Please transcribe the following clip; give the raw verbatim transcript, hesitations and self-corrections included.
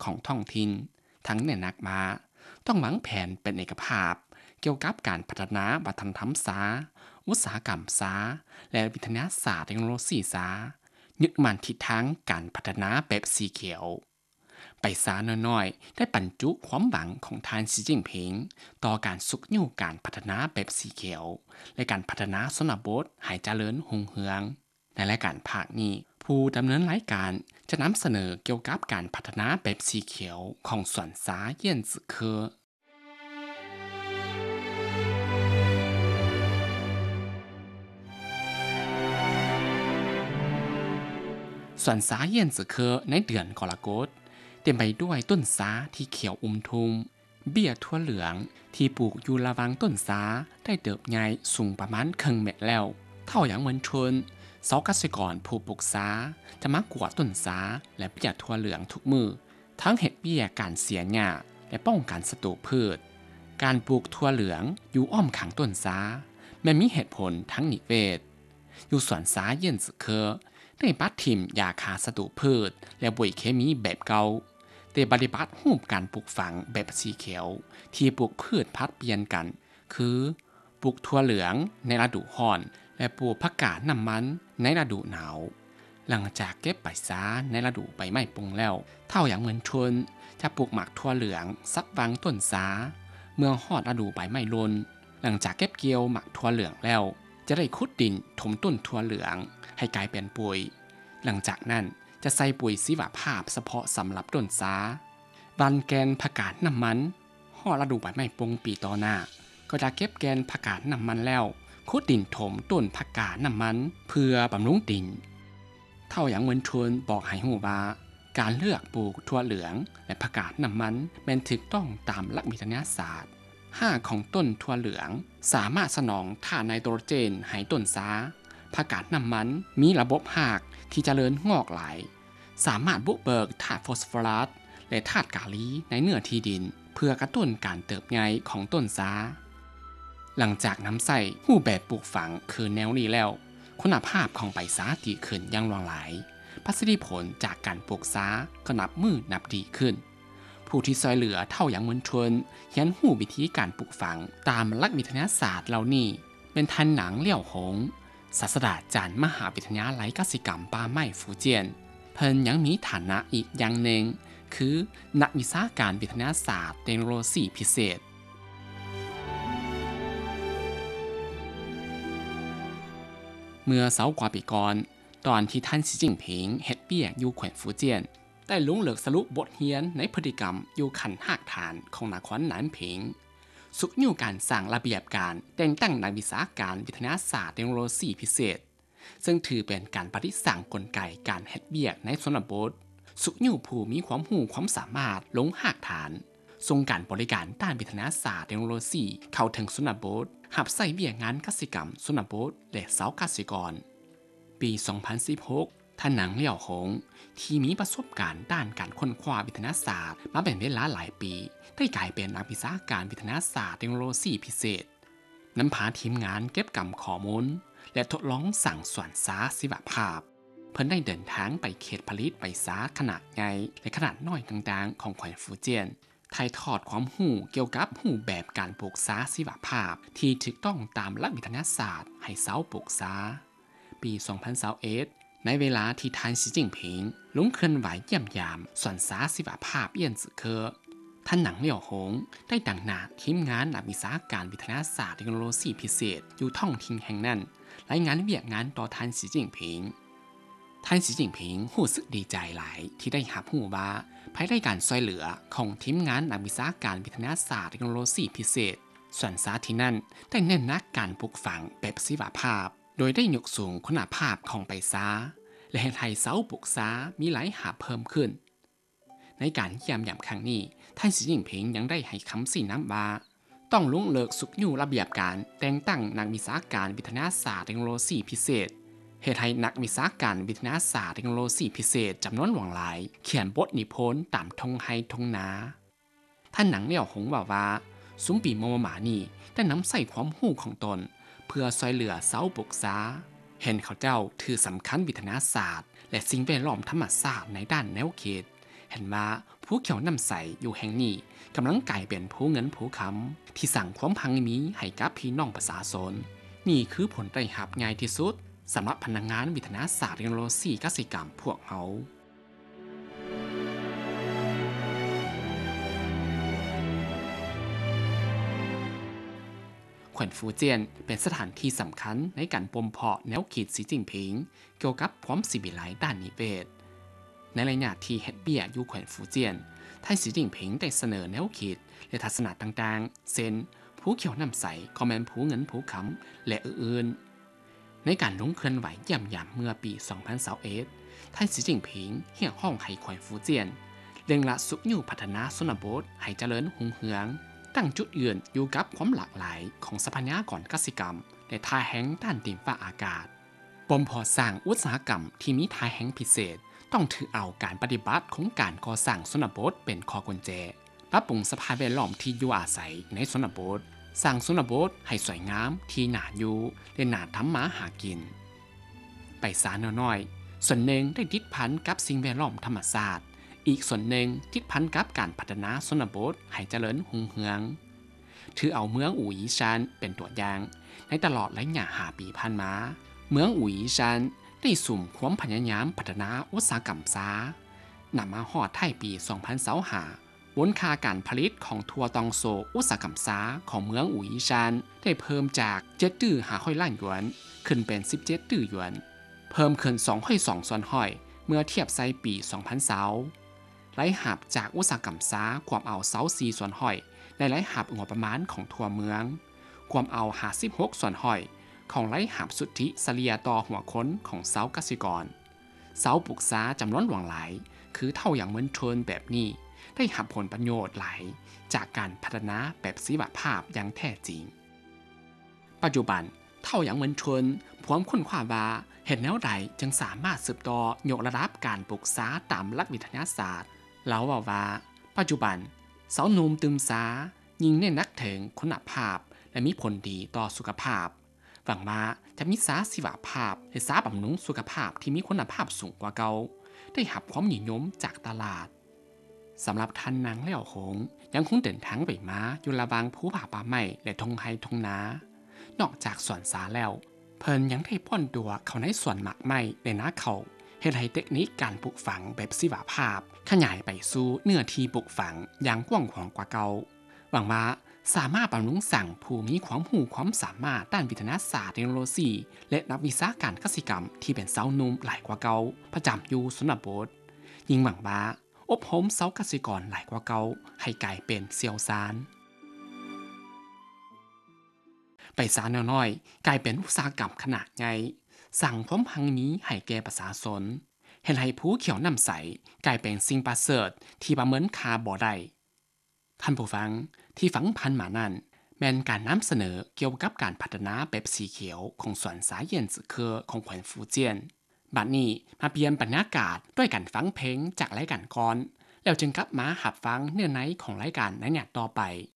ของท้องถิ่นทั้งในนักมาต้องวางแผนเป็นเอกภาพเกี่ยวกับการพัฒนาวัฒนธรรมสาอุตสาหกรรมสาและวิทยาศาสตร์เทคโนโลยีสายึดมั่นทิศทางการพัฒนาแบบสีเขียวไปสาน้อยๆได้บรรจุความหวังของทานสีจิ้งผิงต่อการสุกยู่การพัฒนาแบบสีเขียวและการพัฒนาสนบทให้เจริญหุ่งเฮืองในรายการภาคนี้ผู้ดำเนินรายการจะนำเสนอเกี่ยวกับการพัฒนาแบบสีเขียวของสวนสาเยี่ยนจื่อเคอสวนสาเยี่ยนจื่อเคอในเดือนกรกฎเต็มไปด้วยต้นสาที่เขียวอุ้มทุมเบี้ยทั่วเหลืองที่ปลูกอยู่ระหว่างต้นสาได้เติบใหญ่สูงประมาณครึ่งเมตรแล้วเท่าอย่างเหมือนชนเสาเกษตรกรผู้ปลูกสาจะมักกวาดต้นสาและเบี้ยทั่วเหลืองทุกมือทั้งเห็ดเบี้ยการเสียหญ้าและป้องกันศัตรูพืชการปลูกทั่วเหลืองอยู่อ้อมขังต้นสาแม้มีเหตุผลทั้งนิเวศอยู่สวนสาเย็นสึเคอได้ปัดถิ่มยาฆ่าศัตรูพืชและปุ๋ยเคมีแบบเก่าแต่ปฏิบัติรูปการปลูกฝังแบบสีเขียวที่ปลูกพืชพัดเปลี่ยนกันคือปลูกทั่วเหลืองในฤดูร้อนและปลูกผักกาดน้ำมันในฤดูหนาวหลังจากเก็บใบซาในฤดูใบไม้ปงแล้วเท่าอย่างเหมือนชนจะปลูกหมักทั่วเหลืองซับวางต้นซาเมื่อฮอดฤดูใบไม้ลนหลังจากเก็บเกี่ยวหมักทั่วเหลืองแล้วจะได้ขุดดินถมต้นทั่วเหลืองให้กลายเป็นปุ๋ยหลังจากนั้นจะใส่ปุ๋ยชีวภาพเฉพาะสำหรับต้นซาวันแกนผักกาดน้ำมันห่อฤดูใบไม้ปงปีต่อหน้าก็จะเก็บแกนผักกาดน้ำมันแล้วขุดดินถมต้นผักกาดน้ำมันเพื่อบำรุงดินเท่าอย่างเหมือนชวนบอกให้หูว่าการเลือกปลูกถั่วเหลืองและผักกาดน้ำมันเป็นถูกต้องตามหลักวิทยาศาสตร์ห้าของต้นถั่วเหลืองสามารถสนองธาตุไนโตรเจนให้ต้นซาผักกาดน้ำมันมีระบบหากที่เจริญงอกหลายสามารถบุกเบิกธาตุฟอสฟอรัสและธาตุกาลีในเนื้อที่ดินเพื่อกระตุ้นการเติบใหญ่ของต้นซาหลังจากน้ำใส่หูแบบปลูกฝังคือแนวนี้แล้วคุณภาพของใบซาดีขึ้นอย่างหลากหลายประสิทธิผลจากการปลูกซาก็นับมือนับดีขึ้นผู้ที่ซอยเหลือเท่าอย่างมวลชนเรียนหูวิธีการปลูกฝังตามหลักวิทยาศาสตร์เหล่านี้เป็นทันหนังเลี่ยวหงศาสตราจารย์มหาวิทยาลัยเกษตรกรรมป่าไม้ฟูเจียนเพิ่นยังมีฐานะอีกอย่างหนึ่งคือนักวิชาการวิทยาศาสตร์เทคโนโลยีพิเศษเมื่อเสากว่าปีก่อนตอนที่ท่านสีจิ้งผิงเฮ็ดเปี้ยอยู่แขวงฟูเจียนได้ลงเลิกสรุปบทเรียนในพฤติกรรมอยู่ขันหากฐานของนครหนานผิงสุกอยู่การสร้างระเบียบการแต่งตั้งนักวิชาการวิทยาศาสตร์เทคโนโลยีพิเศษซึ่งถือเป็นการปฏิสั่งกลไกการเฮ็ดเบี้ยในชนบทสุกอยู่ผู้มีความรู้ความสามารถลงหากฐานทรงการบริการด้านวิทยาศาสตร์เทคโนโลยีเข้าถึงชนบทหับใส่เบี้ยงานกสิกรรมชนบทและเสากสิกรปี สองพันสิบหก ท่านหนังเลี่ยวหงที่มีประสบการณ์ด้านการค้นคว้าวิทยาศาสตร์มาเป็นเวลาหลายปีได้กลายเป็นนักวิชาการวิทยาศาสตร์เทคโนโลยีพิเศษนำพาทีมงานเก็บกำข้อมูลและทดลองสั่งสวนสาชีวภาพเพิ่นได้เดินทางไปเขตผลิตใบซาขนาดใหญ่และขนาดน้อยต่างๆของแขวงฟูเจียนถ่ายทอดความรู้เกี่ยวกับรูปแบบการปลูกซาชีวภาพที่ถูกต้องตามหลักวิทยาศาสตร์ให้เสาปลูกซาปี สองพันยี่สิบเอ็ด ในเวลาที่ท่านสีจิ้งผิงลงเคลื่อนไหวเยี่ยมยามสวนสาชีวภาพเยี่ยนจื่อเคอท่านหนังเลี่ยวหงได้ดังหน้าทีมงานนักวิชาการวิทยาศาสตร์เทคโนโลยีพิเศษอยู่ท้องถิ่นแห่งนั้นรายงานเวียกงานต่อท่านสีจิ้งผิงท่านสีจิ้งผิงรู้สึกดีใจหลายที่ได้รับรู้ว่าภายใต้การช่วยเหลือของทีมงานนักวิชาการวิทยาศาสตร์เทคโนโลยีพิเศษสวนสาที่นั่นได้เน้นหนักการปลูกฝังแบบชีวภาพโดยได้ยกสูงคุณภาพของใบซาและให้ไทยเสาปลูกซามีหลายหาเพิ่มขึ้นในการเยี่ยมยามครั้งนี้ท่านสีจิ้งผิงยังได้ให้คำสี่น้ำว่าต้องลงเลิกสุกอยู่ระเบียบการแต่งตั้งนักวิชาการวิทยาศาสตร์เทคโนโลยีพิเศษเหตุให้นักวิชาการวิทยาศาสตร์เทคโนโลยีพิเศษจำนวนหลวงหลายเขียนบทนิพนธ์ตามทงไฮทงนาท่านหนังเลี่ยวหงว่าว่าซุ้มปีโมหมานี่ได้นำใส่ความรู้ของตนเพื่อช่วยเหลือเสาปลูกซาเห็นเขาเจ้าถือสำคัญวิทยาศาสตร์และสิ่งแวดล้อมธรรมศาสตร์ในด้านแนวเขตเห็นว่าผู้เขียวน้ำใสอยู่แห่งนี้กำลังกลายเป็นผู้เงินผู้คำที่สั่งความพังมีให้กับพี่น้องประชาชนนี่คือผลได้รับง่ายที่สุดสำหรับพนักงานวิทยาศาสตร์เทคโนโลยีกสิกรรมพวกเขาแขวนฟูเจียนเป็นสถานที่สำคัญในการบ่มเพาะแนวคิดสีจิ้งผิงเกี่ยวกับความสิวิไลด้านนิเวศในระยะที่เฮ็ดเบี้ยอยู่แขวนฟูเจียนท่านสีจิ้งผิงได้เสนอแนวคิดและทัศนะต่างๆเช่นผู้เขียวน้ำใสคอมเมนต์ผู้เงินผู้คำและอื่นๆในการลงเคลื่อนไหวย่ำยำเมื่อปี สองพันยี่สิบเอ็ด ท่านสีจิ้งผิงเรียกร้องให้แขวนฟูเจียนเร่งละสุกยู่พัฒนาชนบทให้เจริญรุ่งเรืองตั้งจุดยืนอยู่กับความหลากหลายของทรัพยากรกสิกรรมและทายแห้งด้านดินฟ้าอากาศปมพอสร้างอุตสาหกรรมที่มีทายแห้งพิเศษต้องถือเอาการปฏิบัติของการก่อสร้างชนบทเป็นข้อกุญแจปรับปรุงสภาพแวดล้อมที่อยู่อาศัยในชนบทสร้างชนบทให้สวยงามที่น่าอยู่และน่าทำมาหากินไปสานน้อยๆส่วนหนึ่งได้ติดพันกับสิ่งแวดล้อมธรรมชาติอีกส่วนหนึ่งติดพันกับการพัฒนาชนบทให้เจริญรุ่งเรืองถือเอาเมืองอู่อีซานเป็นตัวอย่างในตลอดระยะห้าปีผ่านมาเมืองอู่อีซานได้สุ่มความพยายามพัฒนาอุตสาหกรรมซ้านำมาฮอดไทยปี สองพันยี่สิบห้า มูลค่าการผลิตของทัวตองโซอุตสาหกรรมซ้าของเมืองอู่อีซานได้เพิ่มจากเจ็ดตื้อห้าร้อยล้านหยวนขึ้นเป็นสิบเจ็ดตื้อหยวนเพิ่มขึ้นสองร้อยสองส่วนห้อยเมื่อเทียบไซปี สองพันยี่สิบไหลหับจากอุตสาหกรรมซ้าความเอาเสาสี่ส่วนห้อยในไหลหับงบประมาณของทั่วเมืองความเอาห้าสิบหกส่วนห้อยของไหลหับสุทธิเสลียต่อหัวค้นของเสากสิกรเสาปลูกซ้าจำนวนหลวงหลายคือเท่าอย่างเหมือนชนแบบนี้ได้หับผลประโยชน์หลายจากการพัฒนาแบบชีวภาพอย่างแท้จริงปัจจุบันเท่าอย่างเหมือนชนพร้อมค้นคว้าว่าเห็นแนวใดจึงสามารถสืบต่อยกระดับการปลูกซ้าตามหลักวิทยาศาสตร์เล่าว่าว่าปัจจุบันเสาหนุ่มตึมซ้ายิงเน้นนักถึงคุณภาพและมีผลดีต่อสุขภาพหวังว่าจะมีซ้าชีวภาพและซ้าบำรุงสุขภาพที่มีคุณภาพสูงกว่าเก่าได้หับความนิยมจากตลาดสำหรับท่านนางเลี้ยวหงยังคงเดินทางไปมาอยู่ระหว่างภูผาป่าไม้และทงไฮทงนานอกจากสวนสาแล้วเพิ่นยังได้ป้อนตัวเข้าในสวนหมากไม้ในนาเขาเฮ็ดให้เทคนิคการปลูกฝังแบบชีวภาพขยายไปสู่เนื้อที่ปลูกฝังอย่างกว้างขวางกว่าเก่าหวังว่าสามารถบำรุงสั่งผู้มีความรู้ความสามารถด้านวิทยาศาสตร์เทคโนโลยีและนักวิชาการกสิกรรมที่เป็นเสาหนุ่มหลายกว่าเก่าประจำอยู่ชนบทยิ่งหวังว่าอบรมเสากสิกรหลายกว่าเก่าให้กลายเป็นเซียวซานไปสานน้อยๆกลายเป็นอุตสาหกรรมขนาดใหญ่สั่งพร้อมพังนี้ให้แก่ประชาชนเห็นให้ผู้เขียวน้ำใสกลายเป็นสิ่งประเสริฐที่ประเมินค่าบ่ได้ท่านผู้ฟังที่ฟังพันมานั่นแม่นการนำเสนอเกี่ยวกับการพัฒนาแบบสีเขียวของสวนสายเย็นจือเคอของแขวนฟูเจียนบัดนี้มาเปลี่ยนบรรยากาศด้วยการฟังเพลงจากรายการก่อนแล้วจึงกลับมาหับฟังเนื้อในของรายการในเนี่ยต่อไป